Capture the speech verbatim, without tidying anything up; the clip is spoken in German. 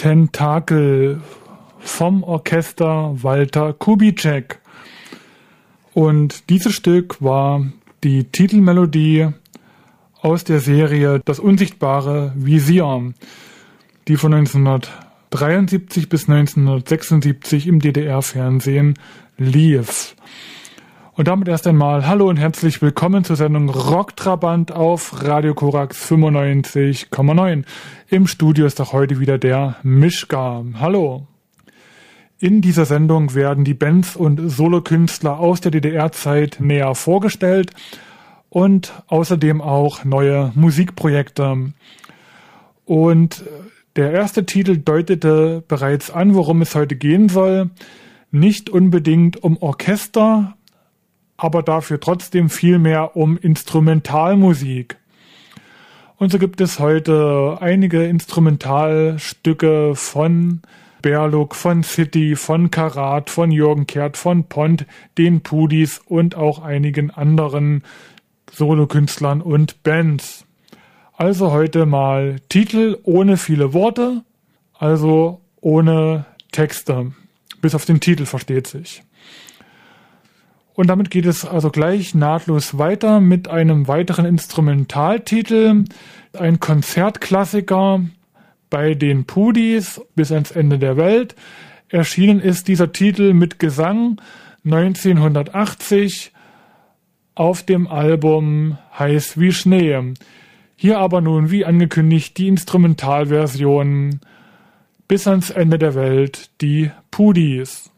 Tentakel vom Orchester Walter Kubitschek. Und dieses Stück war die Titelmelodie aus der Serie Das unsichtbare Visier, die von neunzehnhundertdreiundsiebzig bis neunzehnhundertsechsundsiebzig im D D R-Fernsehen lief. Und damit erst einmal hallo und herzlich willkommen zur Sendung Rocktrabant auf Radio Korax fünfundneunzig Komma neun. Im Studio ist auch heute wieder der Mischka. Hallo. In dieser Sendung werden die Bands und Solokünstler aus der D D R-Zeit näher vorgestellt und außerdem auch neue Musikprojekte. Und der erste Titel deutete bereits an, worum es heute gehen soll. Nicht unbedingt um Orchester, aber dafür trotzdem viel mehr um Instrumentalmusik. Und so gibt es heute einige Instrumentalstücke von Berluk, von City, von Karat, von Jürgen Kehrt, von Pont, den Pudis und auch einigen anderen Solokünstlern und Bands. Also heute mal Titel ohne viele Worte, also ohne Texte. Bis auf den Titel versteht sich. Und damit geht es also gleich nahtlos weiter mit einem weiteren Instrumentaltitel, ein Konzertklassiker bei den Pudis bis ans Ende der Welt. Erschienen ist dieser Titel mit Gesang neunzehnhundertachtzig auf dem Album Heiß wie Schnee. Hier aber nun, wie angekündigt, die Instrumentalversion bis ans Ende der Welt, die Pudis.